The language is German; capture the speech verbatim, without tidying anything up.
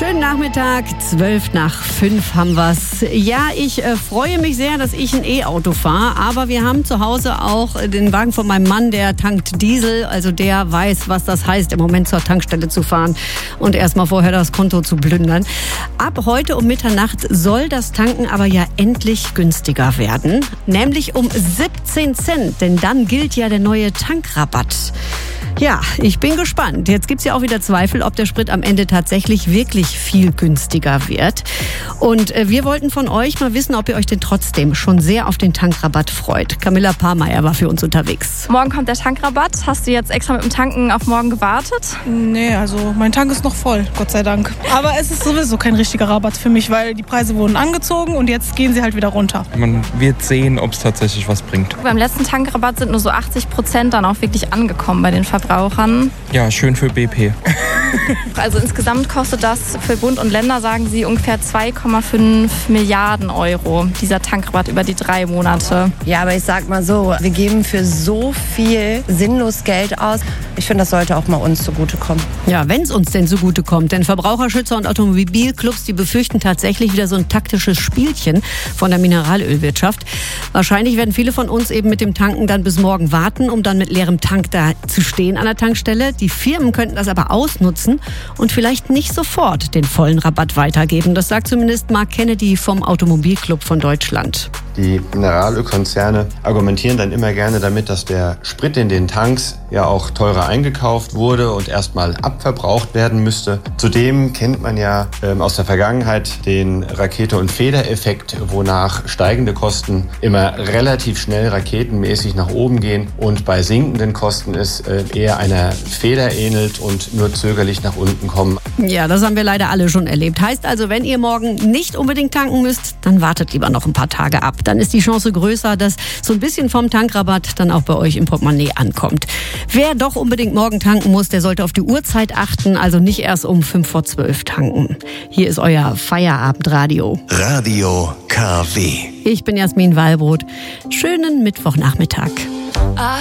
Schönen Nachmittag, zwölf nach fünf haben wir's. Ja, ich äh, freue mich sehr, dass ich ein E-Auto fahre, aber wir haben zu Hause auch den Wagen von meinem Mann, der tankt Diesel, also der weiß, was das heißt, im Moment zur Tankstelle zu fahren und erstmal vorher das Konto zu plündern. Ab heute um Mitternacht soll das Tanken aber ja endlich günstiger werden, nämlich um siebzehn Cent, denn dann gilt ja der neue Tankrabatt. Ja, ich bin gespannt. Jetzt gibt's ja auch wieder Zweifel, ob der Sprit am Ende tatsächlich wirklich viel günstiger wird. Und äh, wir wollten von euch mal wissen, ob ihr euch denn trotzdem schon sehr auf den Tankrabatt freut. Camilla Pahrmeier war für uns unterwegs. Morgen kommt der Tankrabatt. Hast du jetzt extra mit dem Tanken auf morgen gewartet? Nee, also mein Tank ist noch voll, Gott sei Dank. Aber es ist sowieso kein richtiger Rabatt für mich, weil die Preise wurden angezogen und jetzt gehen sie halt wieder runter. Man wird sehen, ob es tatsächlich was bringt. Beim letzten Tankrabatt sind nur so achtzig Prozent dann auch wirklich angekommen bei den Verbrauchern. Ja, schön für B P. Also insgesamt kostet das für Bund und Länder, sagen sie, ungefähr zwei Komma fünf Milliarden Euro, dieser Tankrabatt über die drei Monate. Ja, aber ich sag mal so, wir geben für so viel sinnlos Geld aus. Ich finde, das sollte auch mal uns zugutekommen. Ja, wenn es uns denn zugutekommt. Denn Verbraucherschützer und Automobilclubs, die befürchten tatsächlich wieder so ein taktisches Spielchen von der Mineralölwirtschaft. Wahrscheinlich werden viele von uns eben mit dem Tanken dann bis morgen warten, um dann mit leerem Tank da zu stehen an der Tankstelle. Die Firmen könnten das aber ausnutzen und vielleicht nicht sofort den vollen Rabatt weitergeben. Das sagt zumindest Mark Kennedy vom Automobilclub von Deutschland. Die Mineralölkonzerne argumentieren dann immer gerne damit, dass der Sprit in den Tanks ja auch teurer eingekauft wurde und erstmal abverbraucht werden müsste. Zudem kennt man ja ähm, aus der Vergangenheit den Rakete- und Federeffekt, wonach steigende Kosten immer relativ schnell raketenmäßig nach oben gehen und bei sinkenden Kosten es äh, eher einer Feder ähnelt und nur zögerlich nach unten kommen. Ja, das haben wir leider alle schon erlebt. Heißt also, wenn ihr morgen nicht unbedingt tanken müsst, dann wartet lieber noch ein paar Tage ab. Dann ist die Chance größer, dass so ein bisschen vom Tankrabatt dann auch bei euch im Portemonnaie ankommt. Wer doch unbedingt morgen tanken muss, der sollte auf die Uhrzeit achten, also nicht erst um fünf vor zwölf tanken. Hier ist euer Feierabendradio. Radio K W. Ich bin Jasmin Wallbrot. Schönen Mittwochnachmittag.